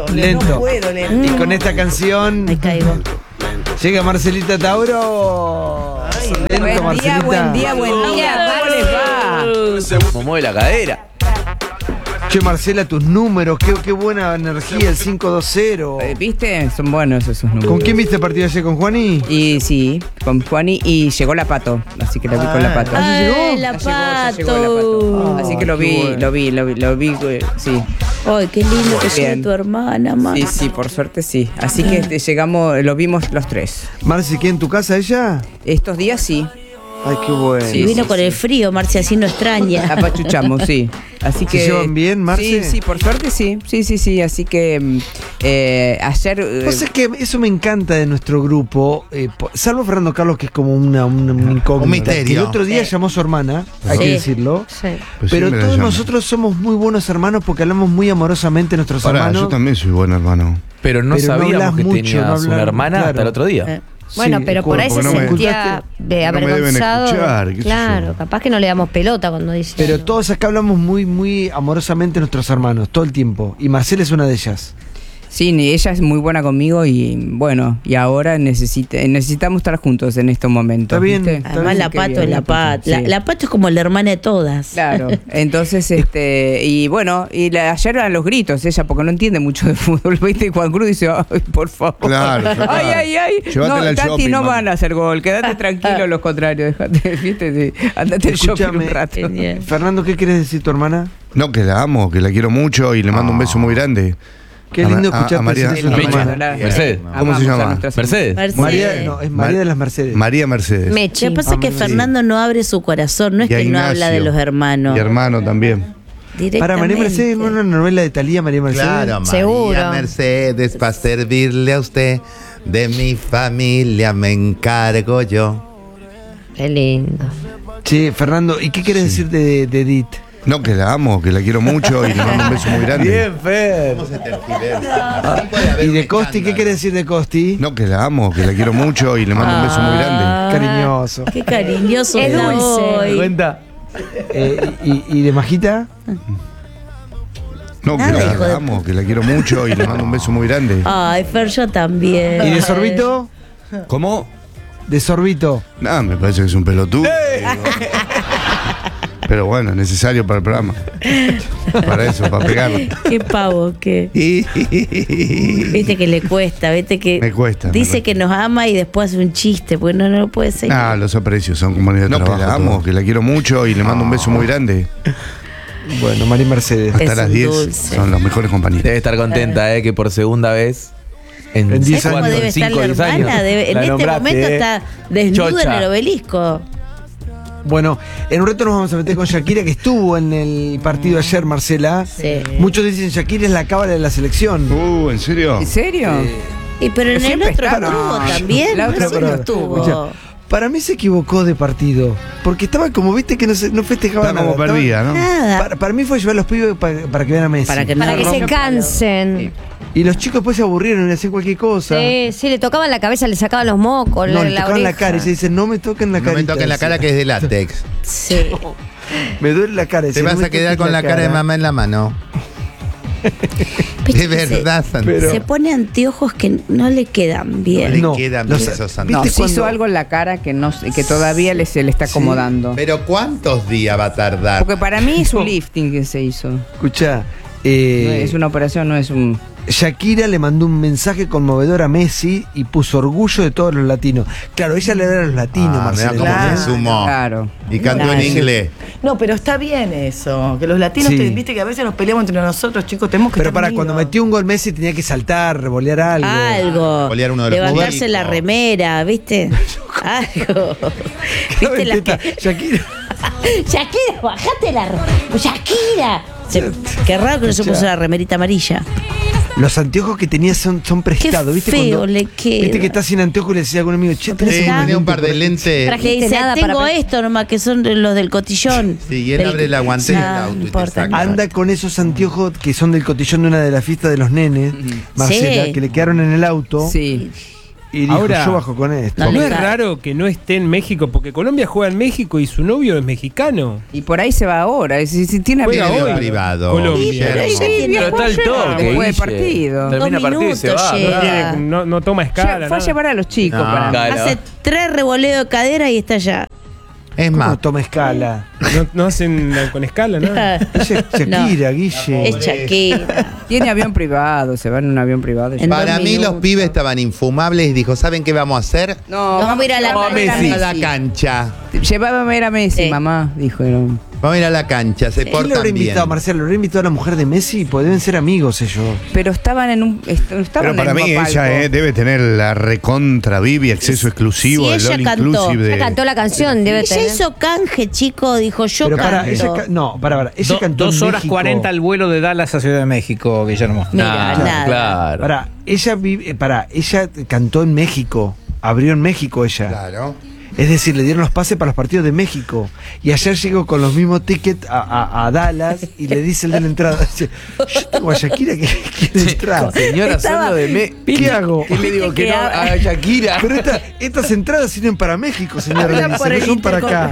Lento. No puedo, lento. Y con esta canción Me caigo. llega Marcelita Tauro. Ay, Lento, Buen día, Marcelita. buen día, buen día. ¿Cómo les va? Como mueve la cadera. Che, Marcela, tus números, qué buena energía, el 520. ¿Viste? Son buenos esos números. ¿Con quién viste el partido ayer? ¿Con Juani? Y sí, con Juani y llegó la Pato, así que lo vi con la Pato. Ay, la Ya llegó la Pato. Pato. Así que lo vi, sí. Ay, qué lindo que sea Bien. tu hermana, mamá. Sí, por suerte sí. Así que llegamos, lo vimos los tres. Marce, ¿qué en tu casa ella? Estos días sí, Ay, qué bueno. Sí. Vino con el frío, Marcia, así no extraña. apachuchamos, sí. Así que. ¿Se llevan bien, Marce? Sí, por suerte sí. Sí. Así que ayer. Vos sabés que eso me encanta de nuestro grupo, salvo Fernando Carlos, que es como una incógnita. Un misterio. Que el otro día Sí. llamó a su hermana, hay Sí. que decirlo. Sí. Pues Pero siempre la todos llamo. nosotros somos muy buenos hermanos porque hablamos muy amorosamente de nuestros Pará, hermanos. yo también soy buen hermano. Pero no Pero no sabíamos hablas que mucho, tenías no una hablas- hermana hasta claro. el otro día. Bueno, Sí, pero por ahí se porque no me- sentía no me deben avergonzado. escuchar, qué sé Claro, yo. capaz que no le damos pelota cuando dice. Pero algo. todos acá hablamos muy amorosamente de nuestros hermanos, todo el tiempo. Y Marcela es una de ellas. Sí, ella es muy buena conmigo y bueno, y ahora necesitamos estar juntos en estos momentos. Está bien. ¿viste? Además, la Qué Pato bien, es la Pato. Sí. La Pato es como la hermana de todas. Claro, entonces, y bueno, ayer eran los gritos ella, porque no entiende mucho de fútbol, ¿viste? Y Juan Cruz dice, ay, por favor. Claro, sacá. Ay. Llévatela No, al Tati, shopping, no mami. van a hacer gol, quédate tranquilo, los contrarios, dejate, ¿viste? Sí, andate al shopping Escúchame, un rato. Genial. Fernando, ¿qué quieres decir tu hermana? No, que la amo, que la quiero mucho y le mando un beso muy grande. Qué A- lindo a- escuchar a María- presentes de Mecha. tu hermana. Mercedes. ¿Cómo se Amamos a llama? nuestras- Mercedes. Mercedes. María, no, es María de las Mercedes. María Mercedes. Mechi. Lo que pasa es que Sí. Fernando no abre su corazón, no es Y a que no Ignacio. habla de los hermanos. Mi hermano también. Para María Directamente. Mercedes, una novela de Talía, María Mercedes. Claro, Seguro. María Mercedes, para servirle a usted, de mi familia me encargo yo. Qué lindo. Che, Fernando, ¿y qué quieres decir de Edith? No, que la amo, que la quiero mucho y le mando un beso muy grande. Fer. ¿Y de Costi? ¿Qué quieres decir de Costi? No, que la amo, que la quiero mucho y le mando un beso muy grande. Ah, Cariñoso. Qué cariñoso Es está dulce. hoy. Cuenta. ¿Y de Majita? No, que Nada, hijo la de amo, que la quiero mucho y le mando un beso muy grande. Ay, Fer, yo también. ¿Y de Sorbito? ¿Cómo? De Sorbito. No, me parece que es un pelotudo. digo. Pero bueno, necesario para el programa. Para eso, para pegarlo. Qué pavo, qué. Viste que le cuesta, viste que Me cuesta. dice que nos ama y después hace un chiste, porque no lo puede seguir. Ah, los aprecios son comunidad de trabajo. Que la amo, que la quiero mucho y le mando un beso muy grande. Bueno, María Mercedes. Hasta Es las un 10 dulce. son los mejores compañeros. Debe estar contenta, que por segunda vez En 10 ¿Sabes cómo años. debe estar la 10 años. hermana? En La este nombraste, momento está desnuda Chocha. en el obelisco. Bueno, en un rato nos vamos a meter con Shakira, que estuvo en el partido ayer, Marcela. Sí. Muchos dicen Shakira es la cábala de la selección. ¿En serio? ¿En serio? Y pero en el Siempre otro está, estuvo no. también. La otra, Marcelo pero- estuvo. escucha, para mí se equivocó de partido. Porque estaba como, viste, que no festejaba Está nada. como perdida, ¿no? Nada. Para mí fue llevar a los pibes para que vean a Messi. Para que no Para que se rompa- cansen. Y los chicos después se aburrieron y hacían cualquier cosa. Sí, le tocaban la cabeza, le sacaban los mocos, No, le tocaban la oreja. cara y se dicen, no me toquen la No cara. me toquen la cara que es de látex. Sí. Me duele la cara. Te dice, vas "No me a quedar toques con la cara de mamá en la mano. Viste De que verdad, Santi. pero- Se pone anteojos que no le quedan bien. Le No, quedan los- bien esos ¿viste No, Santi. se hizo cuando- algo en la cara que que todavía se le está acomodando. Pero ¿cuántos días va a tardar? Porque para mí es un lifting que se hizo. No Escuchá, es una operación, no es un... Shakira le mandó un mensaje conmovedor a Messi y puso orgullo de todos los latinos. Claro, ella le da a los latinos, Ah, mirá Marcela. cómo Claro. se sumó. Claro. Y cantó Claro. en inglés. No, pero está bien eso. Que los latinos, Sí. viste que a veces nos peleamos entre nosotros, chicos, tenemos que Pero estar para unidos. cuando metió un gol Messi tenía que saltar, revolear algo. Algo. Bolear uno de los Levantarse juguetes. la remera, ¿viste? Algo. ¿Viste las que... Shakira. Shakira, bajate la Shakira. Qué raro que no se puso la remerita amarilla. Los anteojos que tenía son prestados, Qué ¿viste? feo Cuando- le queda. Viste que está sin anteojos y le decía a algún amigo, che, Pero tenés Sí, está- tenía un par de lentes. Trajiste Le dice, nada tengo para- esto nomás, que son los del cotillón. Sí, y él abre la guantera del Ah, auto y no te importa. saca. Anda con esos anteojos que son del cotillón de una de las fiestas de los nenes, Marcela, Sí. que le quedaron en el auto. Sí. Y dijo, Ahora, yo bajo con esto. No ¿No le es cae. raro que no esté en México? Porque Colombia juega en México y su novio es mexicano. Y por ahí se va ahora. Si tiene Juega avión hoy. privado. Colombia. Sí, pero ahí Guillermo. sí, Pero está al toque, después del Guille. partido. Termina 2 partido y se minutos va. llega. No toma escala. Fue a nada. llevar a los chicos. No. para- Claro. Hace 3 revoleos de cadera y está allá. Es ¿Cómo más, toma escala? No hacen con escala, ¿no? Ella es Shakira, Guille. Es Shakira. Tiene avión privado, se va en un avión privado. En para 2 mí los minutos. pibes estaban infumables y dijo, ¿saben qué vamos a hacer? No, Vamos a ir a la Vamos a Messi. A la cancha. Llevábame a ir a Messi, Sí. mamá, dijeron. Vamos a ir a la cancha, se ¿Quién lo portan habrá invitado, bien. Marcelo? ¿Lo habrá invitado a la mujer de Messi? Pues deben ser amigos ellos. Pero estaban en un. Estaban Pero para en el mí mismo ella palco. debe tener la recontra VIP, acceso exclusivo, Si el ella all cantó, inclusive Ella cantó la canción, debe Ella tener. hizo canje, chico, dijo yo Pero para, canto. ella no, para. Ella cantó en 2 horas México. 40 al vuelo de Dallas a Ciudad de México, Guillermo. Mira, nada. Claro. Ella cantó en México. Abrió en México ella. Claro. Es decir, le dieron los pases para los partidos de México. Y ayer llegó con los mismos tickets a Dallas y le dice el de la entrada. Dice, yo tengo a Shakira que quiere entrar. Señora, Estaba- solo de ¿Qué hago? ¿Qué le digo? Viste Que que no habla- a Shakira. Pero estas entradas sirven para México, señora. Le Habla dice, por no el son para acá.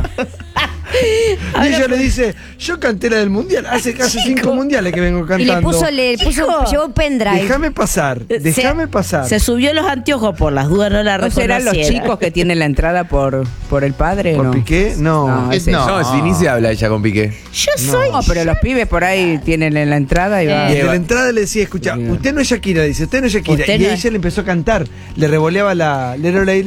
Y ella por- le dice, yo canté la del mundial. Hace casi 5 mundiales que vengo Y cantando. llevó un pendrive. Déjame pasar, déjame pasar. Se subió los anteojos por las dudas, no la ¿No serán los reconociera. chicos que tienen la entrada por el padre? ¿Por no? Piqué? No. No, ese No. No, si ni se habla ella con Piqué. Yo soy. No, pero los pibes por ahí tienen en la entrada y va. Y de la entrada le decía, escucha, usted no es Shakira, dice, usted no es Shakira. Usted Y no ella es- le empezó a cantar, le revoleaba la...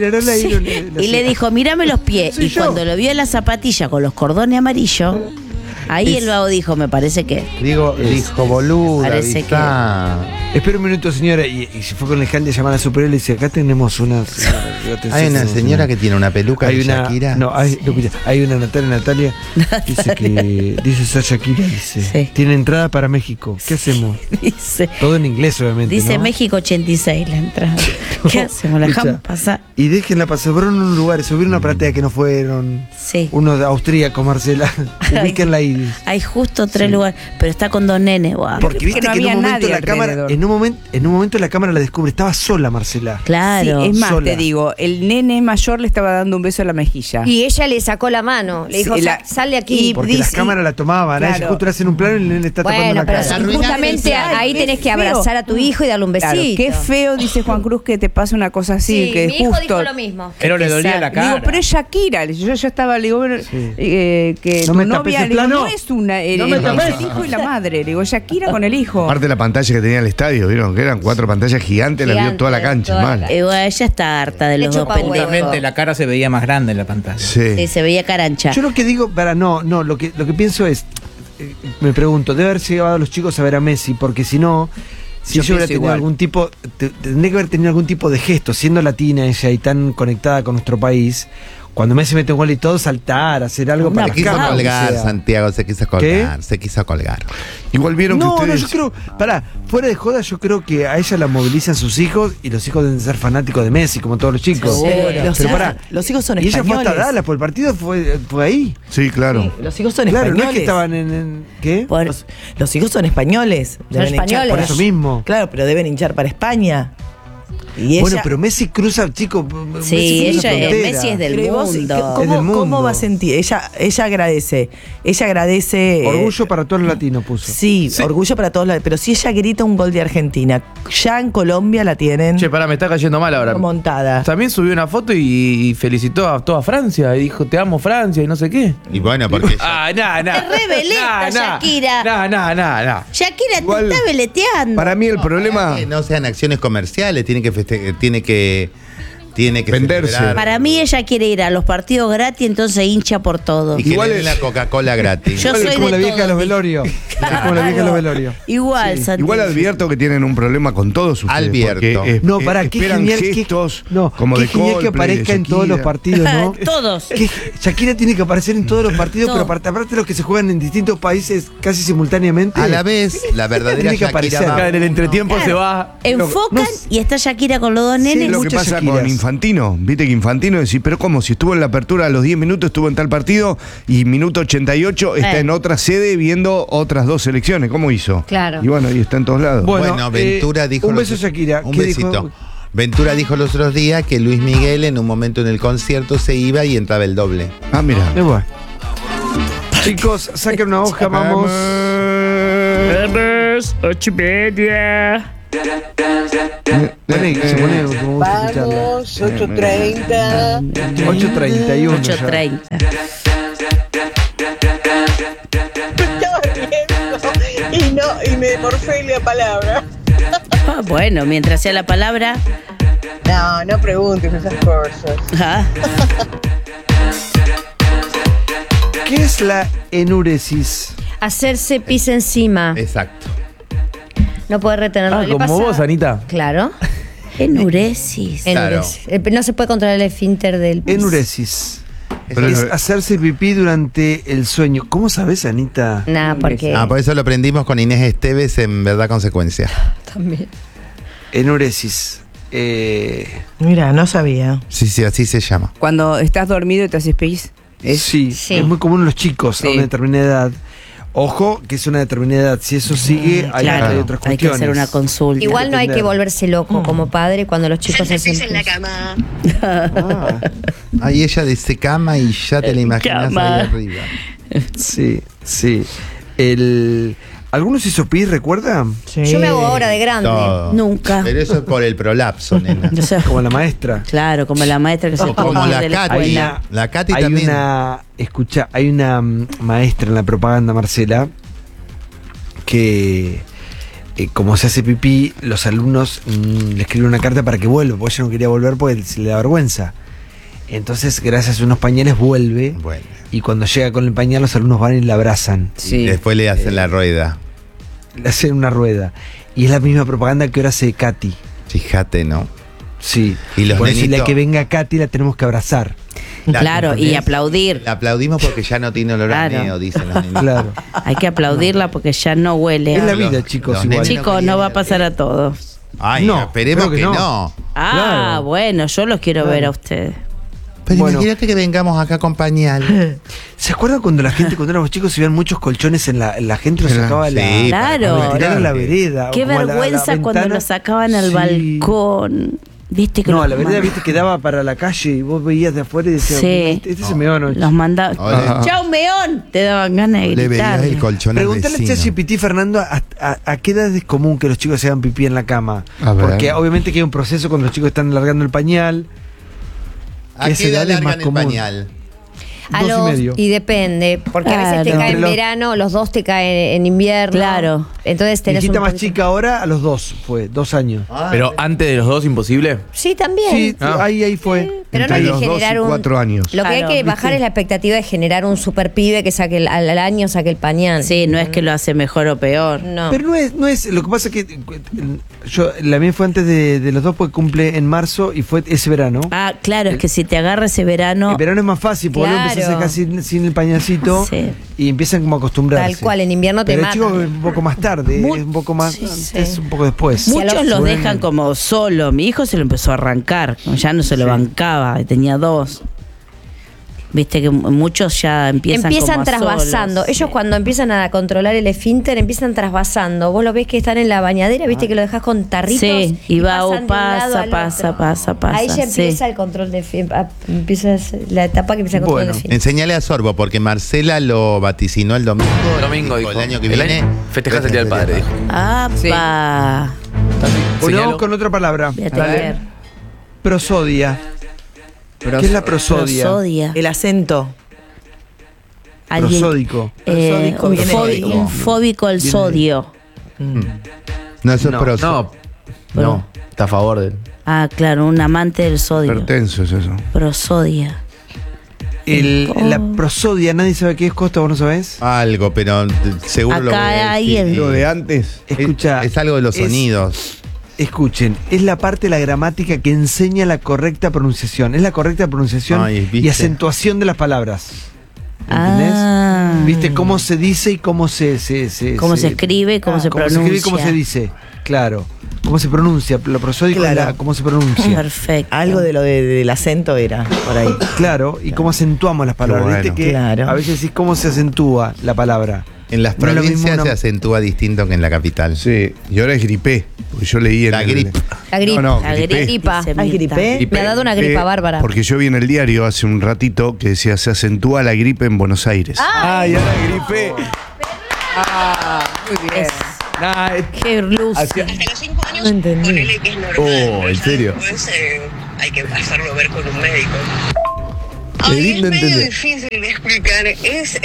Sí. Y le dijo, mírame los pies. Soy Y yo. cuando lo vio en la zapatilla con los cordones amarillos, ahí el vago dijo, me parece que. Dijo boluda, Parece Vista. Espera un minuto, señora. Y se fue con el handy a llamar a la superior y le dice, acá tenemos una... Hay una señora que tiene una peluca Hay de una, Shakira. no, hay una Natalia, dice que dice ser Shakira, dice, Sí. tiene entrada para México. ¿Qué hacemos? Dice, Todo en inglés, obviamente. dice ¿no? México 86 la entrada. ¿Qué hacemos? ¿La dejamos Escucha, pasar? Y déjenla pasar. Fueron unos lugares, subieron una platea que no fueron. Sí. Uno de austríaco, Marcela. Ubíquenla ahí. Hay justo 3 lugares, pero está con 2 nenes, guau. Porque viste no que en había un momento nadie la cámara, alrededor. en un momento la cámara la descubre, estaba sola Marcela. Claro. Sí, es más, sola. te digo, el nene mayor le estaba dando un beso a la mejilla. Y ella le sacó la mano. Le dijo, Sí, sal de aquí. y Porque dice- las cámaras la tomaban, a ella claro. justo le hacen un plano y el nene le está tapando Bueno, la pero cara. Arruinaste justamente el plan. ahí Qué tenés que feo. abrazar a tu hijo y darle un besito. Claro, qué feo, dice Juan Cruz, que te pase una cosa así, Sí, que mi hijo justo. dijo lo mismo. Pero le dolía la Le digo, cara. pero es Shakira. Yo ya estaba, le digo, bueno, que No tu me tapes novia el le digo, plano. no es una, No me es tapes. el hijo y la madre. Le digo, Shakira con el hijo. Aparte de la pantalla que tenía el estadio, ¿vieron? Que eran 4 pantallas gigantes, la vio Gigante, toda la cancha, toda la mal. cancha. Bueno, ella está harta de Le los dos chupa huevo. pendejos. Realmente la cara se veía más grande en la pantalla. Sí. Sí, se veía carancha. Yo lo que digo, lo que pienso es, me pregunto, debe haber llevado a los chicos a ver a Messi, porque si no, si Yo ella hubiera pienso tenido igual. algún tipo, tendría que haber tenido algún tipo de gesto, siendo latina ella y tan conectada con nuestro país, cuando Messi mete un gol y todo, saltar, hacer algo Una para Se quiso que colgar, sea. Santiago, se quiso colgar. Se quiso colgar. Igual vieron No, que no, ustedes... yo creo, fuera de joda, yo creo que a ella la movilizan sus hijos y los hijos deben ser fanáticos de Messi, como todos los chicos. Seguro. Los Pero hijos- pará, los hijos son y ella fue hasta españoles. Dallas, pues el partido fue ahí. Sí, claro. Los hijos son Claro, no es españoles. que estaban en ¿qué? Por- Los hijos son españoles. Deben hinchar españoles. Por eso mismo. Claro, pero deben hinchar para España. Y Bueno, ella- pero Messi cruza, chico. Sí, Messi cruza ella, frontera. Messi es del Pero ¿y vos, mundo. Es del mundo. ¿Cómo va a sentir? Ella agradece. Ella agradece. Orgullo para todos los latinos puso. Sí, orgullo para todos. Pero si ella grita un gol de Argentina, ya en Colombia la tienen Che, pará, me está cayendo mal ahora. montada. También subió una foto y felicitó a toda Francia. Y dijo, te amo Francia y no sé qué. Y bueno, porque Ah, nah. Es re veleta, Shakira. Nah. Shakira Igual- te está veleteando. Para mí el problema... no sean acciones comerciales, tiene que Venderse. celebrar. Para mí ella quiere ir a los partidos gratis, entonces hincha por todo. Y que Igual le den es- la Coca-Cola gratis. Yo Igual soy como de la vieja de todo, los dice. velorios. Como la vieja de los velorios. Igual, Santi. Igual advierto que tienen un problema con todos ustedes. Advierto. porque, No, para qué esperan genial gestos no, como qué de genial que Coldplay, de aparezca en todos Shakira. los partidos, ¿no? Todos. Que Shakira tiene que aparecer en todos los partidos, Todo. pero aparte los que se juegan en distintos países casi simultáneamente. A la vez, la verdadera Tiene que Shakira aparecer. va- Acá en el entretiempo Claro. se va. Enfocan y está Shakira con los dos nenes. Lo que muchas pasa Shakiras. con Infantino, viste que Infantino decís, pero como si estuvo en la apertura a los 10 minutos, estuvo en tal partido y minuto 88 está en otra sede viendo otras 2 selecciones. ¿Cómo hizo? Claro. Y bueno, y está en todos lados. Bueno, Ventura dijo un lo beso que- Shakira. un ¿Qué besito. dijo? Ventura dijo los otros días que Luis Miguel en un momento en el concierto se iba y entraba el doble. Ah, mira. Bueno. Chicos, saquen una hoja, vamos. 8:30. Vení, que se pone como gusta escucharla. 8:30. 8:31. 8:30. Y me morfé la palabra. Ah, bueno, mientras sea la palabra. No preguntes esas cosas. Ah, ¿Qué es la enuresis? Hacerse pis encima. Exacto. No puede retenerlo. Ah, ¿Le como pasa? vos, Anita. Claro. enuresis. Enuresis. No se puede controlar el esfínter del pis. Enuresis. Pero es no- hacerse pipí durante el sueño. ¿Cómo sabes, Anita? Nah, porque Por eso lo aprendimos con Inés Esteves en Verdad Consecuencia. también. Enuresis. Mira, no sabía. Sí, así se llama. Cuando estás dormido y te haces pis. Sí, Sí. es muy común en los chicos a Sí. una determinada edad. Ojo, que es una determinada edad. Si eso sigue, hay, Claro, hay otras hay que cuestiones. hacer una consulta. Igual no hay que entender. volverse loco como padre cuando los chicos hacen pis. Ahí ella dice cama y ya te la imaginas Cama. ahí arriba. Sí, sí. ¿Algunos hizo pis, recuerdan? Sí. Yo me hago ahora de grande. Todo. Nunca. Pero eso es por el prolapso, nena. O sea, Como la maestra. claro, como la maestra que se O como pone la de la Katy. escuela. La Katy Hay también. hay una maestra en la propaganda, Marcela, que como se hace pipí, los alumnos le escriben una carta para que vuelva, porque ella no quería volver porque se le da vergüenza. Entonces, gracias a unos pañales vuelve, Bueno. y cuando llega con el pañal los alumnos van y la abrazan, Y después le hacen la rueda. le hacen una rueda. Y es la misma propaganda que ahora hace Katy. Fíjate, ¿no? Sí. Y los Por eso, nenitos- la que venga Katy la tenemos que abrazar. Claro, y ¿entendés? aplaudir. La aplaudimos porque ya no tiene olor a Claro. neo, dicen los nenitos. Claro. Hay que aplaudirla porque ya no huele. Es la a- vida, chicos, los igual. nenes Chicos, no va a pasar a todos. Ay, No, esperemos creo que que no. no. Ah, Claro. bueno, yo los quiero Claro. ver a ustedes. Pero Bueno. imagínate que vengamos acá con pañal. ¿Se acuerdan cuando la gente, cuando éramos chicos, se veían muchos colchones en la gente los sacaba a la, Sí, Claro. los tiraron a la vereda? Qué o como a la vergüenza cuando ventana? lo sacaban al Sí. balcón. ¿Viste que No, los a la vereda, mandaban? viste, que daba para la calle y vos veías de afuera y decías, Sí. este se me va anoche. Los mandaban. Ahora- ¡Chau, meón! Te daban ganas de Le verías gritar. el colchón al Preguntale a vecino. ChatGPT, Fernando, a qué edad es común que los chicos se hagan pipí en la cama. A ver. Porque obviamente que hay un proceso cuando los chicos están largando el pañal. ¿A que qué esa edad edad es más largan el común. pañal? A 2,5. y depende, porque a veces te Claro. cae en Pero- verano, los dos te caen en invierno. Claro. Entonces Mi tenés hijita un más poquito- chica ahora, a los 2 fue, 2 años. Pero antes de los dos, imposible. Sí, también. Sí, ahí fue. Pero no Entre hay que los 2 generar y un. 4 años. Lo que hay Claro, que bajar ¿viste? es la expectativa de generar un super pibe que saque al año saque el pañal. Sí, no es que lo hace mejor o peor. No. Pero no es, lo que pasa es que la mía fue antes de los dos porque cumple en marzo y fue ese verano. Ah, claro, es que si te agarra ese verano. El verano es más fácil, porque Claro. luego empezás a sacar sin el pañacito Sí. y empiezan como a acostumbrarse. Tal cual, en invierno te Pero matan. chicos, es un poco más tarde, Mu- es un poco más, Sí, sí. es un poco después. Muchos los Bueno. dejan como solo. Mi hijo se lo empezó a arrancar. Ya no se lo bancaba. Tenía 2. Viste que muchos ya empiezan como a trasvasando. solos. Ellos cuando empiezan a controlar el esfínter empiezan trasvasando. Vos lo ves que están en la bañadera, viste que lo dejas con tarritos. Sí, y va pasan de un lado pasa, al pasa, otro. pasa, pasa. Ahí ya sí. empieza el control de empieza la etapa que empieza el control Bueno. de esfínter. Enseñale a Sorbo, porque Marcela lo vaticinó el domingo. Domingo, El dijo. año que El viene. año- festejás el Día del Padre, dijo. ¡Apa! Bueno, Señalo. vamos con otra palabra. Voy a tener. Prosodia. ¿Qué es la prosodia? Prosodia. El acento. Alguien- Prosódico. Prosódico un, viene de- un fóbico al Viene de- sodio. No, eso es No, proso. no, está a favor de. Ah, claro, un amante del sodio. Hipertenso es eso. Prosodia. La prosodia, nadie sabe qué es, Costa, ¿vos no sabés? Algo, pero seguro lo voy Acá a hay decir. el- Lo de antes. Escucha. Es algo de los es- sonidos. Escuchen, es la parte de la gramática que enseña la correcta pronunciación. Es la correcta pronunciación Ay, ¿viste? y acentuación de las palabras. ¿Entendés? Ah. ¿Viste cómo se dice y cómo se Cómo se escribe y cómo se cómo pronuncia. se escribe y cómo se dice? Claro. ¿Cómo se pronuncia? Lo prosódico es Claro. cómo se pronuncia. Perfecto. Algo de lo del acento era por ahí. Claro, y cómo acentuamos las palabras. Qué bueno. ¿Viste que Claro. a veces decís cómo se acentúa la palabra? En las No es lo mismo provincias una- se acentúa distinto que en la capital. Sí, y ahora es gripé. Porque yo leí en La el- gripe. La gripe. No, La gripé. gripa. dice ¿Hay Mirta. gripe? Me ha dado una gripa bárbara. Porque yo vi en el diario hace un ratito que decía se acentúa la gripe en Buenos Aires. Ay, ahora gripé. Muy bien. Nah, Qué luz. Hasta los 5 años, No entendí. ponele que es normal. Oh, ¿en Ya serio? Después hay que hacerlo ver con un médico. Qué Ay, lindo es medio entender. difícil de explicar. Es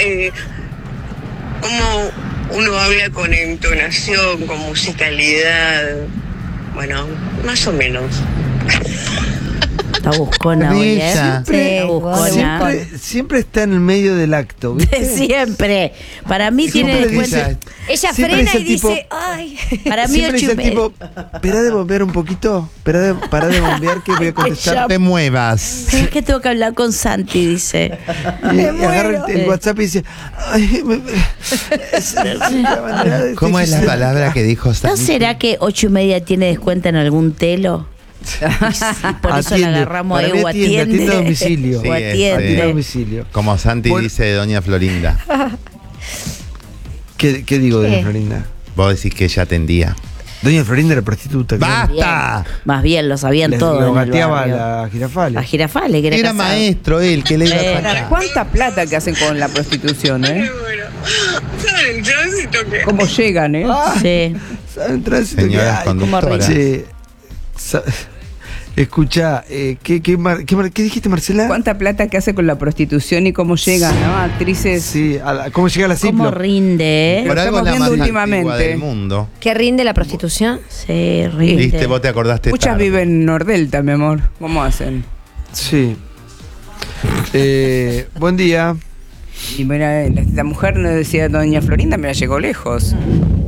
como uno habla con entonación, con musicalidad. Bueno, más o menos. Está buscona hoy, ¿eh? Bella. Está buscona. Siempre está en el medio del acto, ¿viste? Siempre. Para mí Siempre tiene le descuento. dice- Ella Siempre frena dice y el tipo- dice, ay. Para mí Siempre 8 dice y el media. tipo, espera de bombear un poquito, para de bombear que voy a contestar. No te muevas. Pero es que tengo que hablar con Santi, dice. Y agarra el WhatsApp y dice, ay, ¿Cómo es la palabra que dijo ¿No Santi? será que 8 y media tiene descuento en algún telo? Y por eso la agarramos Para ahí mí o atiende atiende. a domicilio. Sí, O Atiende a atiende. domicilio. Como Santi Bueno. dice de Doña Florinda. ¿Qué digo de ¿Qué? Doña Florinda? Vos decís que ella atendía. Doña Florinda era prostituta. claro. ¡Basta! Más bien, lo sabían Les- todos. Lo en el gateaba barrio. la Girafales. A Girafales, que Era casado. maestro él, que le iba a Eh. sacar. ¿Cuánta plata que hacen con la prostitución, Pero eh? bueno, ¿saben el tránsito que? ¿Cómo llegan, eh? Sí. ¿Saben el tránsito que Señoras hay? conductoras. Sí. Escucha, ¿qué dijiste, Marcela? ¿Cuánta plata que hace con la prostitución y cómo llegan, ¿no? Actrices. Sí, ¿cómo llega la ¿Cómo Ciplo? rinde, Lo Por algo estamos es la más viendo antigua últimamente. del mundo. ¿Qué rinde la prostitución? Sí, rinde. Viste, vos te acordaste Muchas tarde. viven en Nordelta, mi amor. ¿Cómo hacen? Sí. Buen día. Y mira, la mujer no decía Doña Florinda, me la llegó lejos.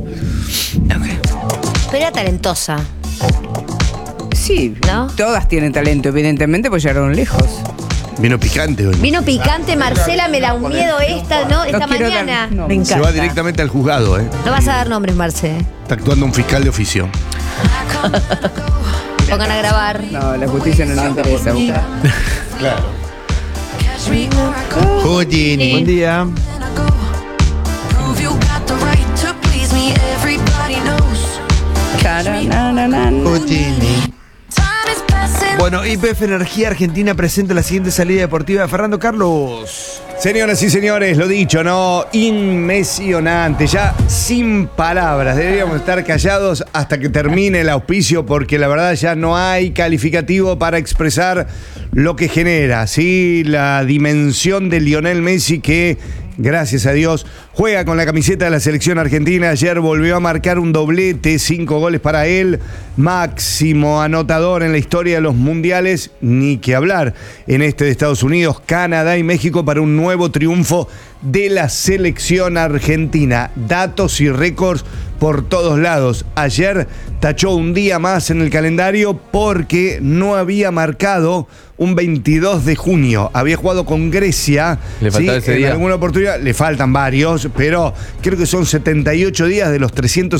Pero era talentosa. Sí, ¿No? todas tienen talento, evidentemente, pues llegaron lejos. Vino picante hoy. Vino picante, Marcela, me da un miedo esta, ¿no? Esta quiero dar- mañana. no. Me encanta. Se va directamente al juzgado, ¿eh? No vas a dar nombres, Marce. Está actuando un fiscal de oficio. Pongan a grabar. No, la justicia no le interesa. Houdini. Buen día. Houdini. Bueno, YPF Energía Argentina presenta la siguiente salida deportiva de Fernando Carlos. Señoras y señores, lo dicho, ¿no? Inmesionante, ya sin palabras. Deberíamos estar callados hasta que termine el auspicio porque la verdad ya no hay calificativo para expresar lo que genera, ¿sí? La dimensión de Lionel Messi que, gracias a Dios, juega con la camiseta de la selección argentina. Ayer volvió a marcar un doblete, 5 goles para él. Máximo anotador en la historia de los mundiales, ni que hablar. En este de Estados Unidos, Canadá y México para un nuevo triunfo de la selección argentina. Datos y récords por todos lados. Ayer tachó un día más en el calendario porque no había marcado un 22 de junio. Había jugado con Grecia. Le faltaba ese en día. alguna oportunidad, le faltan varios, pero creo que son 78 días de los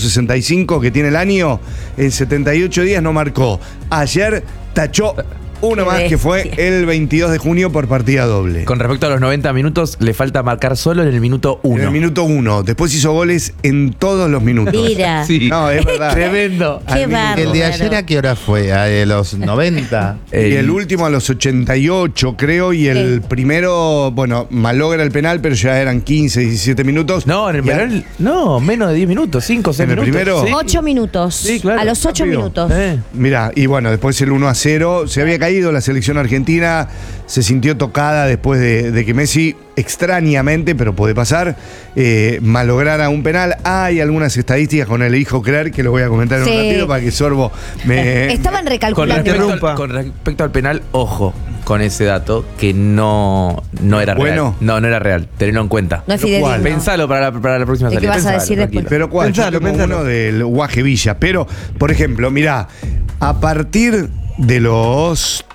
365 que tiene el año. En 78 días no marcó. Ayer tachó uno Qué más que fue bestia. el 22 de junio por partida doble. Con respecto a los 90 minutos, le falta marcar solo en el minuto 1. En el minuto 1. Después hizo goles en todos los minutos. Mira. Sí. No, es verdad. Tremendo. Qué Al minuto. bárbaro. ¿El de ayer a qué hora fue? ¿A los 90? Y el último a los 88, creo, y el primero, bueno, malogra el penal, pero ya eran 15, 17 minutos. No, en el Y a- penal, no, menos de 10 minutos, 5 o 6 ¿En el minutos. primero? Sí. 8 minutos. Sí, claro. A los 8 Rápido. minutos. Mirá, y bueno, después el 1-0. Se había caído la selección argentina, se sintió tocada después de que Messi, extrañamente, pero puede pasar, malograra un penal. Hay algunas estadísticas con el hijo Clerc que lo voy a comentar en Sí. un ratito para que Sorbo me... Estaban Con recalculando. Interrumpa. con respecto al penal, ojo con ese dato, que no era Bueno. real. No era real. Tenedlo en cuenta. No es fidedigno. Pensalo para la próxima ¿Y qué salida. vas a Pensalo, decir tranquilo. después? Pero cuál, yo Pensalo, tengo pensalo. uno del Guaje Villa. Pero, por ejemplo, mirá, a partir de los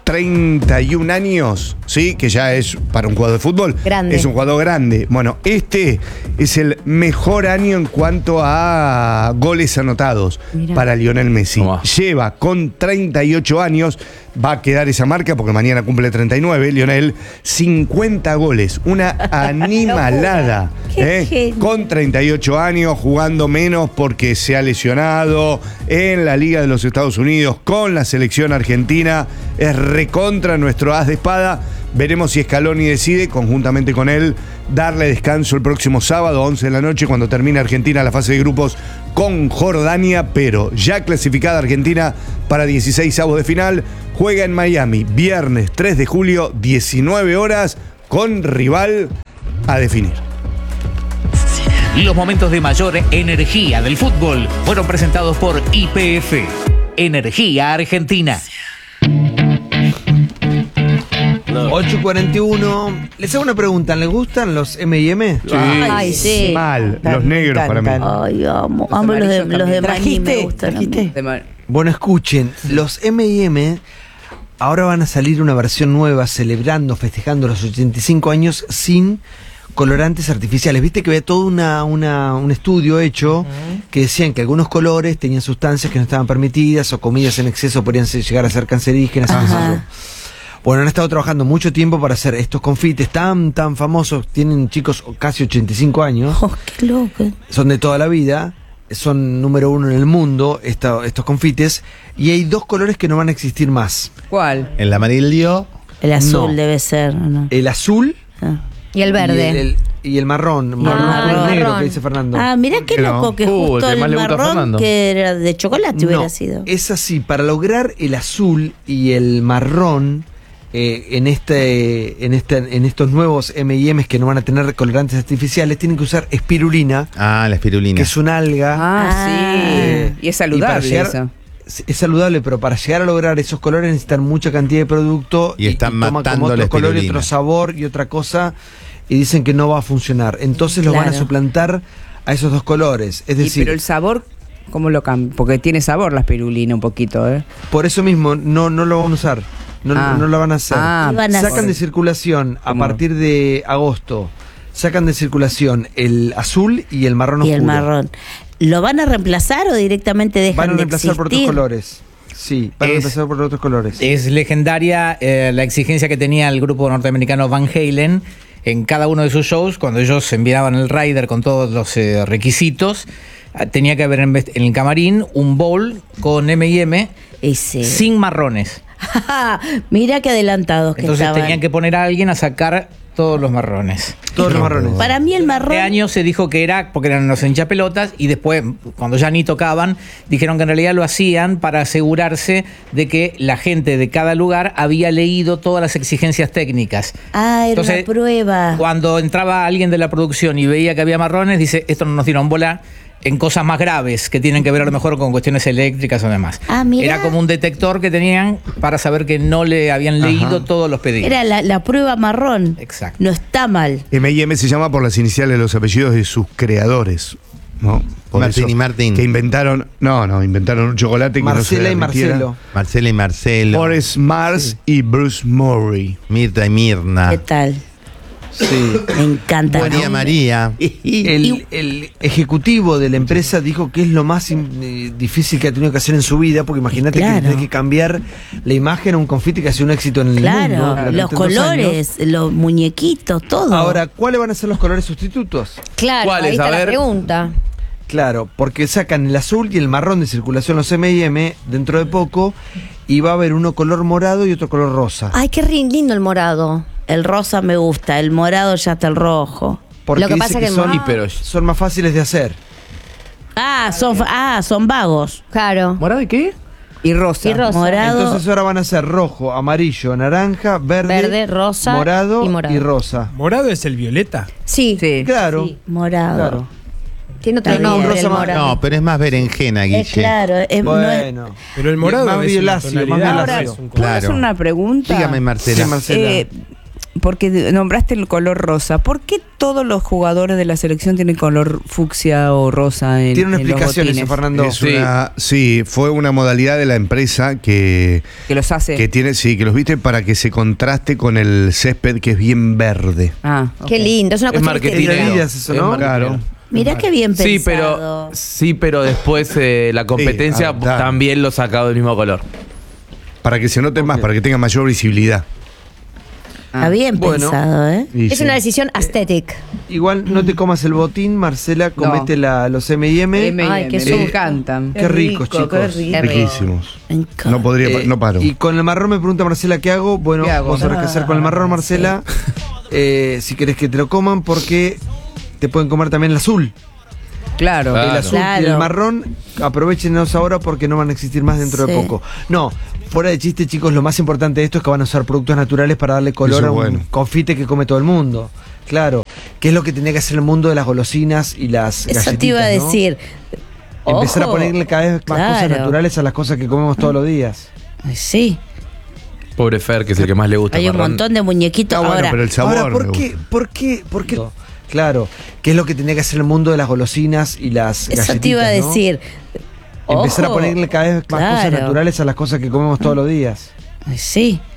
31 años, ¿sí? Que ya es para un jugador de fútbol. Grande. Es un jugador grande. Bueno, este es el mejor año en cuanto a goles anotados para Lionel Messi. Lleva con 38 años, va a quedar esa marca porque mañana cumple 39, Lionel, 50 goles. Una animalada. Con 38 años, jugando menos porque se ha lesionado en la Liga de los Estados Unidos con la selección argentina. Es recontra nuestro as de espada. Veremos si Scaloni decide, conjuntamente con él, darle descanso el próximo sábado, 11 de la noche, cuando termine Argentina la fase de grupos con Jordania, pero ya clasificada Argentina para 16avos de final. Juega en Miami, viernes 3 de julio, 19 horas, con rival a definir. Los momentos de mayor energía del fútbol fueron presentados por YPF, Energía Argentina. 8:41. Les hago una pregunta. ¿Les gustan los M&M? Sí. Ay, sí. Mal. Los negros para mí. Ay, amo los de maní me gustan. Bueno, escuchen. Los M&M ahora van a salir una versión nueva celebrando, festejando los 85 años sin colorantes artificiales. Viste que había todo un estudio hecho que decían que algunos colores tenían sustancias que no estaban permitidas o comidas en exceso podrían llegar a ser cancerígenas. Bueno, han estado trabajando mucho tiempo para hacer estos confites tan famosos. Tienen chicos casi 85 años. Oh, qué loco. Son de toda la vida. Son número 1 en el mundo estos confites. Y hay 2 colores que no van a existir más. ¿Cuál? El amarillo. El azul debe ser, ¿no? El azul. Y el verde. Y el marrón. Marrón. Negro que dice Fernando. Ah, mirá qué loco que justo el le gusta a marrón Fernando. que era de chocolate hubiera No, sido. es así. Para lograr el azul y el marrón en estos nuevos M&M's que no van a tener colorantes artificiales, tienen que usar espirulina. Ah, la espirulina. Que es una alga. Sí. Y es saludable eso. Es saludable, pero para llegar a lograr esos colores necesitan mucha cantidad de producto y están toman matando como la otro color y espirulina. otro sabor y otra cosa y dicen que no va a funcionar. Entonces los van a suplantar a esos 2 colores. Es decir, pero el sabor, ¿cómo lo cambian? Porque tiene sabor la espirulina un poquito, ¿eh? por eso mismo no lo van a usar. No la van a hacer. Sacan de circulación a partir de agosto. Sacan de circulación el azul y el marrón oscuro. Y el marrón. ¿Lo van a reemplazar o directamente dejan Van a de reemplazar por otros existir? colores. Sí, van a reemplazar por otros colores. Es legendaria la exigencia que tenía el grupo norteamericano Van Halen en cada uno de sus shows. Cuando ellos enviaban el rider con todos los requisitos, tenía que haber en el camarín un bowl con M&M sin marrones. Mirá qué adelantados que Entonces estaban. tenían que poner a alguien a sacar todos los marrones. Todos los marrones. Para mí el marrón... Este año se dijo que era porque eran los hinchapelotas y después, cuando ya ni tocaban, dijeron que en realidad lo hacían para asegurarse de que la gente de cada lugar había leído todas las exigencias técnicas. Ah, era Entonces, una prueba. Cuando entraba alguien de la producción y veía que había marrones, dice, esto no nos dieron bola en cosas más graves que tienen que ver a lo mejor con cuestiones eléctricas o demás. Ah, mirá. Era como un detector que tenían para saber que no le habían leído todos los pedidos. Era la prueba marrón. Exacto. No está mal. M&M se llama por las iniciales de los apellidos de sus creadores, ¿no? Por Martín eso, y Martín. Que inventaron un chocolate que Marcela y no se derritiera. Marcelo. Marcela y Marcelo. Morris Mars y Bruce Murray. Mirta y Mirna. ¿Qué tal? Sí. Me encanta. María María. El ejecutivo de la empresa dijo que es lo más difícil que ha tenido que hacer en su vida, porque imagínate que tenés que cambiar la imagen a un confite que ha sido un éxito en el mundo. Claro, los colores, los muñequitos, todo. Ahora, ¿cuáles van a ser los colores sustitutos? Claro, ¿Cuáles? ahí está A la ver. pregunta. Claro, porque sacan el azul y el marrón de circulación los M&M dentro de poco y va a haber uno color morado y otro color rosa. Ay, qué lindo el morado. El rosa me gusta, el morado ya está el rojo. Porque Lo que dice pasa que son más fáciles de hacer. Son vagos. Claro. ¿Morado y qué? Y rosa. Morado. Entonces ahora van a ser rojo, amarillo, naranja, verde, rosa morado y morado. y rosa. ¿Morado es el violeta? Sí. Claro. Sí, morado. Claro. Tiene otro Está nombre bien, el morado. No, pero es más berenjena, Guille. Claro, Bueno. Pero el morado más es violáceo, una más tonalidad, violáceo. es un color. ¿Puedo hacer una pregunta? Dígame, Marcela. Sí, Marcela. porque nombraste el color rosa. ¿Por qué todos los jugadores de la selección tienen color fucsia o rosa en Tiene una en los explicación eso, botines? Fernando. Sí, fue una modalidad de la empresa que los hace. que tiene, sí, que los viste para que se contraste con el césped que es bien verde. Qué lindo, es una cuestión estética. eso, ¿no? Claro. Mirá qué bien pensado. Sí, pero después la competencia también lo sacado del mismo color. Para que se note más, para que tenga mayor visibilidad. Está bien pensado, ¿eh? Es una decisión aesthetic. Igual no te comas el botín, Marcela, comete los M&M. Ay, qué me encantan. Qué ricos, chicos. Riquísimos. No podría, no paro. Y con el marrón me pregunta Marcela, ¿qué hago? Bueno, ¿Qué hago? vos sabrás qué hacer con el marrón, Marcela. Si querés que te lo coman, porque te pueden comer también el azul. Claro. El azul y el marrón, aprovechenlos ahora porque no van a existir más dentro de poco. No, fuera de chiste, chicos, lo más importante de esto es que van a usar productos naturales para darle color Eso a un bueno. confite que come todo el mundo. Claro, que es lo que tenía que hacer el mundo de las golosinas y las Eso galletitas, te iba a ¿no? decir. Empezar Ojo. a ponerle cada vez más cosas naturales a las cosas que comemos todos los días. Sí. Pobre Fer, que es el que más le gusta. Hay un marrón. montón de muñequitos. Ahora, ¿por qué? Claro, que es lo que tenía que hacer el mundo de las golosinas y las eso galletitas, te iba a ¿no? decir. Empezar a Ojo. ponerle cada vez más cosas Claro. naturales a las cosas que comemos todos los días. Sí.